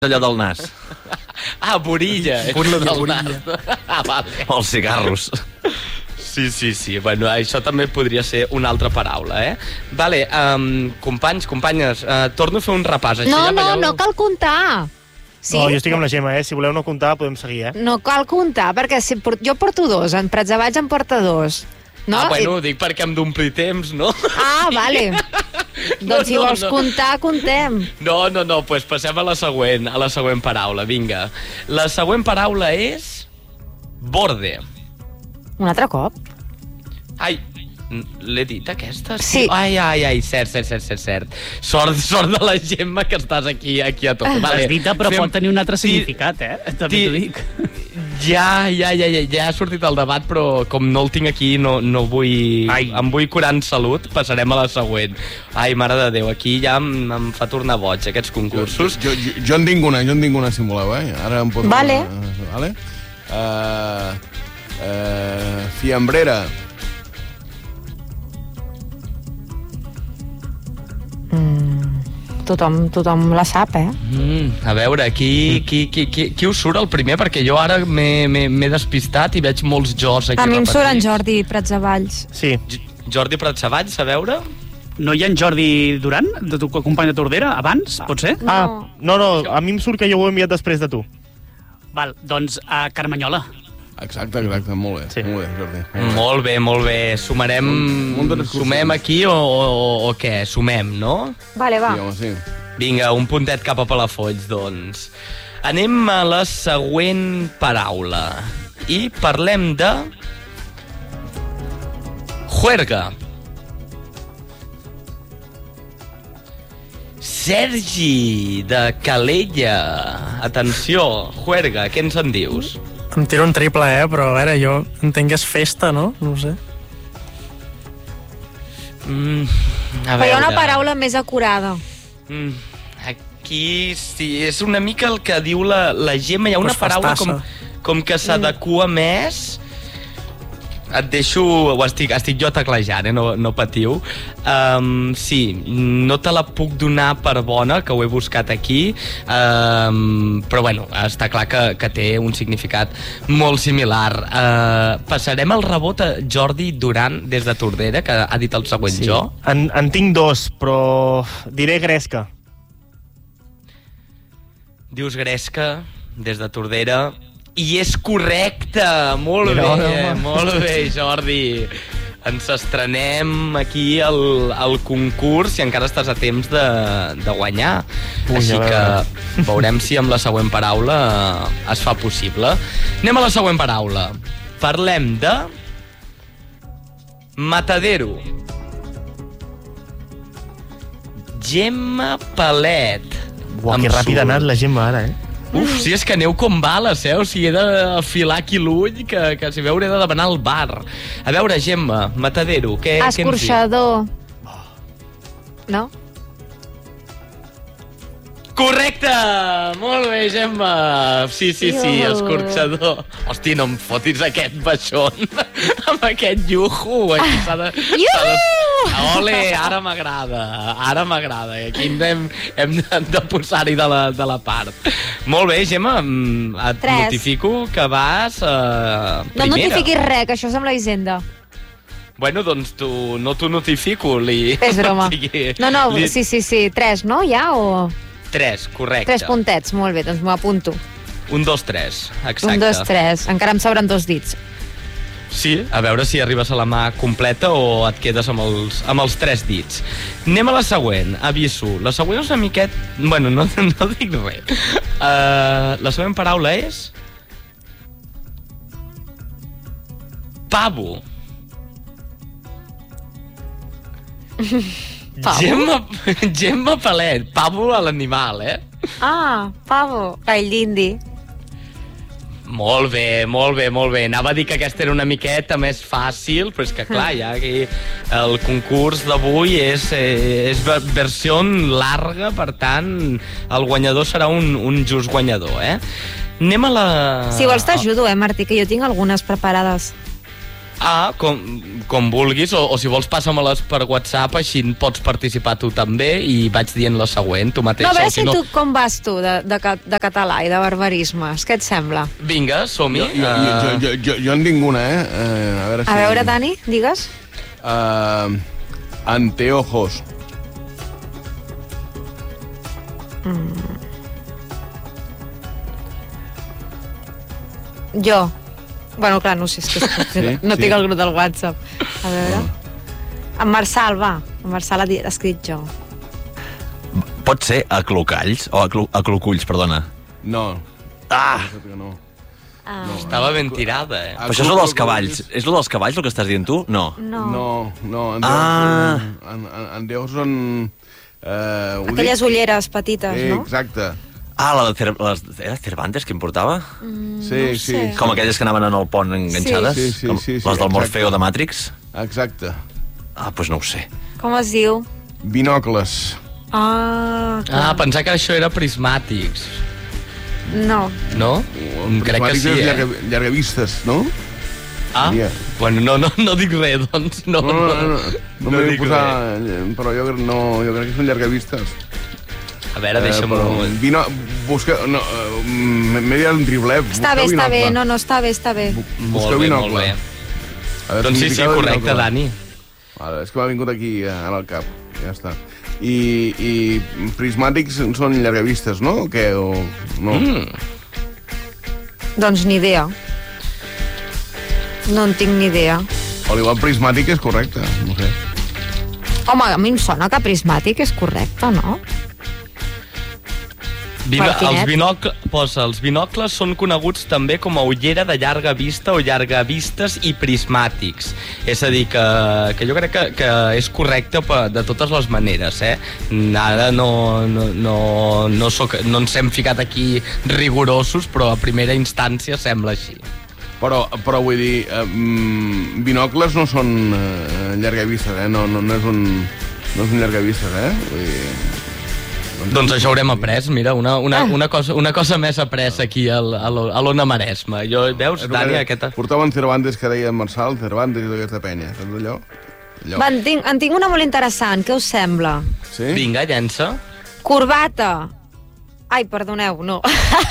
allò del nas. Ah, borilla. Borilla. Vale. O els cigarros. Sí. Bueno, això també podria ser una altra paraula, Vale, companys, companyes, torno a fer un repàs. Així No cal comptar. Sí? No, jo estic amb la Gemma, Si voleu no comptar, podem seguir, No cal comptar, perquè jo porto 2, en Prats de Valls en porta 2. No? Ah, bueno, dic perquè hem d'omplir temps, no? Ah, vale. Doncs si vols comptar, comptem. No, doncs passem a la següent paraula, vinga. La següent paraula és... borde. Un altre cop? Ai, l'he dit aquesta? Sí. Ai, cert. Sort de la Gemma que estàs aquí a tot. Vale. L'has dita, però pot tenir un altre significat, També t'ho dic. Ja ha sortit el debat, però com no el tinc aquí, no vull... Em vull curar en salut, passarem a la següent. Ai, mare de Déu, aquí ja em fa tornar boig, aquests concursos. Jo en tinc una, si voleu, Ara em poso... Vale. Vale. Fiambrera. Tothom la sap, A veure, qui us surt el primer? Perquè jo ara m'he despistat i veig molts Jords aquí A mi em repetits. surt en Jordi Prats de Valls. Sí. Jordi Prats de Valls, a veure? No hi ha en Jordi Duran, de tu company de Tordera, abans, pot ser? No, a mi em surt que jo ho he enviat després de tu. Val, doncs a Carmanyola. Exacte, molt bé. Sí. Molt bé, Jordi. Molt bé. Sumem aquí o què? Sumem, no? Vale, va. Sí, home, sí. Vinga, un puntet cap a Palafolls, doncs. Anem a la següent paraula. I parlem de... juerga. Sergi, de Calella. Atenció, juerga, què ens en dius? Em tiro un triple, però a veure, jo entenc que és festa, no? No ho sé. Però hi ha una paraula més acurada. Aquí sí, és una mica el que diu la Gemma. Hi ha una paraula com que s'adequa més... Et deixo... Estic jo teclejant, no patiu. Sí, no te la puc donar per bona, que ho he buscat aquí, però bueno, està clar que té un significat molt similar. Passarem el rebot a Jordi Duran des de Tordera, que ha dit el següent jo. En tinc 2, però diré gresca. Dius gresca des de Tordera... I és correcte! Molt bé, Jordi. Ens estrenem aquí al concurs i encara estàs a temps de guanyar. Així que veurem si amb la següent paraula es fa possible. Anem a la següent paraula. Parlem de... matadero. Gemma Palet. Que ràpid ha anat la Gemma ara, Uf, sí, és que aneu com bales, O sigui, he d'afilar aquí l'ull, que si veure he de demanar al bar. A veure, Gemma, matadero, què ens diu? Escorxador. No? Correcte! Molt bé, Gemma. Sí, escorxador. Hosti, no em fotis aquest baixón amb aquest llujo. Aquí s'ha de... Ole, ara m'agrada. Aquí hem de posar-hi de la part. Molt bé, Gemma, et 3. notifico que vas primera. No notifiquis res, que això és amb la Hisenda. Bueno, doncs no t'ho notifico. És broma. No, sí, 3, no, ja, o...? 3, correcte. 3 puntets, molt bé, doncs m'ho apunto. 1, 2, 3, exacte. 1, 2, 3, encara em sobren 2 dits. Sí, a veure si arribes a la mà completa o et quedes amb els 3 dits. Anem a la següent, aviso. La següent és una miqueta... Bueno, no dic res. La següent paraula és... pavo. Gemma Palet, pavo a l'animal, Ah, pavo, gall d'indi. Molt bé. Anava a dir que aquesta era una miqueta més fàcil, però és que clar, ja aquí el concurs d'avui és versió larga, per tant, el guanyador serà un just guanyador, Anem a la... Si vols t'ajudo, Martí, que jo tinc algunes preparades. Com vulguis, o si vols passa-me-les per WhatsApp, així pots participar tu també i vaig dient la següent, tu mateix. No, a veure si tu com vas tu de català i de barbarismes, què et sembla? Vinga, som-hi. Jo en tinc una, A veure, Dani, digues. Anteojos. Jo. Bueno, clar, no sé, és que no tinc el grup del WhatsApp. A veure... En Marçal, va. En Marçal ha escrit jo. Pot ser aclocalls? O acloculls, perdona. No. No. Estava ben tirada, Però això és el dels cavalls. És el dels cavalls, el que estàs dient tu? No. No. Anteojos són... Aquelles ulleres petites, no? Exacte. Era Cervantes que em portava? Sí. Com aquelles que anaven en el pont enganxades? Sí. Les del Morfeo de Matrix? Exacte. Doncs no ho sé. Com es diu? Binocles. Pensar que això era prismàtics. No. No? Crec que sí, Llargavistes, no? Bueno, no dic res, doncs. No m'he de posar... Però jo crec que són llargavistes. A veure, deixa'm... Busca... M'he dit un triplet. Està bé, no, està bé. Molt bé. Doncs sí, correcte, Dani. És que m'ha vingut aquí al cap. Ja està. I prismàtics són llargavistes, no? O què? No? Doncs ni idea. No en tinc ni idea. O igual prismàtic és correcte, no sé. Home, a mi em sona que prismàtic és correcte, no? Els binocles són coneguts també com a ullera de llarga vista o llargavistes i prismàtics. És a dir, que jo crec que és correcte de totes les maneres, Ara no ens hem ficat aquí rigorosos, però a primera instància sembla així. Però vull dir, binocles no són llargavistes, no és un llargavistes, vull dir... Doncs això haurem après, mira, una cosa més après aquí a l'Ona Maresme. Veus, Dani, aquesta... Portaven Cervantes, que deia Marçal, Cervantes i aquesta penya, saps allò? Va, en tinc una molt interessant, què us sembla? Sí? Vinga, llença. Corbata. Ai, perdoneu, no.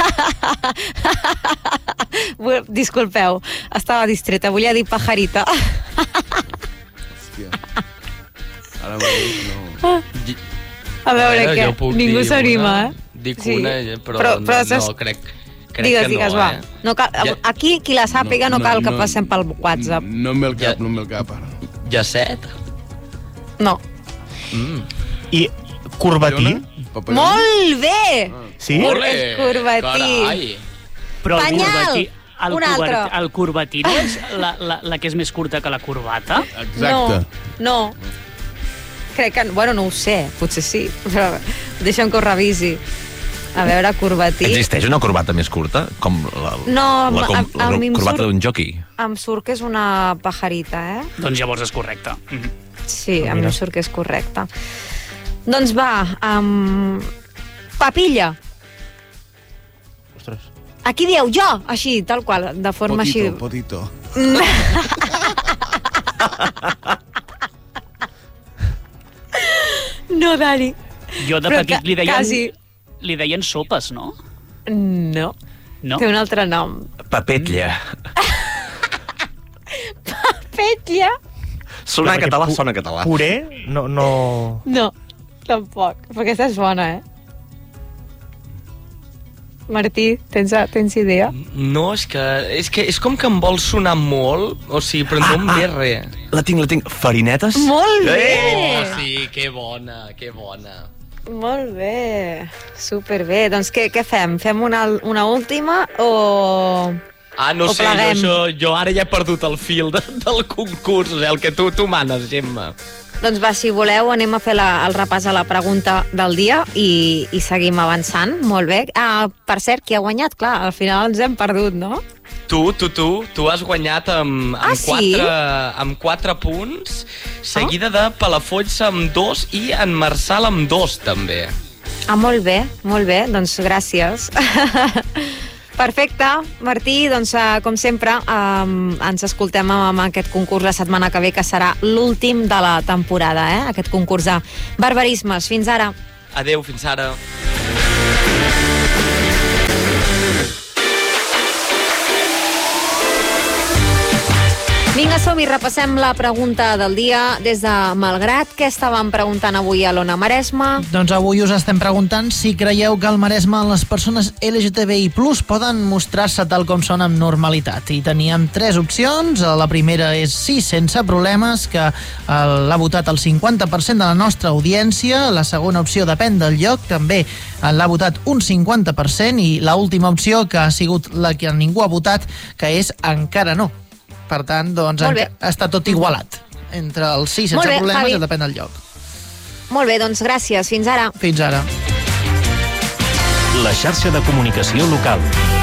Disculpeu, estava distreta, volia dir pajarita. Hòstia. Ara mateix no... A veure què, ningú s'anima, Dic una, però no, crec que digues, va. Aquí, qui la sàpiga, no cal que passem pel WhatsApp. No em ve el cap, ara. Llacet? No. I corbatí? Molt bé! Sí? És corbatí. Però el corbatí no és la que és més curta que la corbata? Exacte. No. Crec que... Bueno, no ho sé, potser sí, però deixa'm que ho revisi. A veure, corbatí... Existeix una corbata més curta? Com la corbata d'un jockey? Em surt que és una pajarita, Doncs llavors és correcte. Sí, em surt que és correcte. Doncs va, papilla. Ostres. Aquí dieu jo, així, tal qual, de forma així... Potito. No, Dani. Jo de petit li deien sopes, no? No. Té un altre nom. Papetlla. Papetlla? Sona català. Puré? No. No, tampoc. Però aquesta és bona, Martí, tens idea? No, és que és com que em vol sonar molt, o sigui, però no em ve res. La tinc. Farinetes? Molt bé! Sí, que bona. Molt bé, superbé. Doncs què fem? Fem una última o... No sé, jo ara ja he perdut el fil del concurs, el que tu manes, Gemma. Doncs va, si voleu, anem a fer el repàs a la pregunta del dia i seguim avançant. Molt bé. Per cert, qui ha guanyat? Clar, al final ens hem perdut, no? Tu has guanyat amb 4 punts, seguida de Palafolls amb 2 i en Marçal amb 2, també. Molt bé. Doncs gràcies. Perfecte, Martí, doncs com sempre ens escoltem amb aquest concurs la setmana que ve, que serà l'últim de la temporada, aquest concurs de barbarismes. Fins ara. Adeu, fins ara. Vinga, som-hi, repassem la pregunta del dia des de Malgrat. Què estàvem preguntant avui a l'Ona Maresme? Doncs avui us estem preguntant si creieu que al Maresme les persones LGTBI+ poden mostrar-se tal com són amb normalitat. I teníem 3 opcions. La primera és sí, sense problemes, que l'ha votat el 50% de la nostra audiència. La segona opció depèn del lloc, també l'ha votat un 50%. I l'última opció, que ha sigut la que ningú ha votat, que és encara no. Per tant, doncs, està tot igualat entre el sí sense problemes, Javi, i depèn del lloc. Molt bé, doncs gràcies. Fins ara. Fins ara. La xarxa de comunicació local.